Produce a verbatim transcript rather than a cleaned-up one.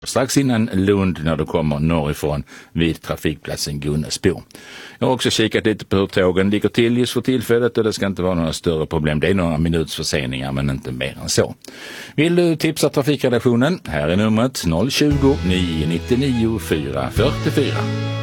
strax innan Lund när du kommer norrifrån vid trafikplatsen Gunnesbo. Jag har också kikat lite på hur tågen ligger till just för tillfället och det ska inte vara några större problem. Det är några minuts förseningar men inte mer än så. Vill du tipsa trafikredaktionen? Här är numret noll tjugo, nio nio nio, fyra fyra fyra.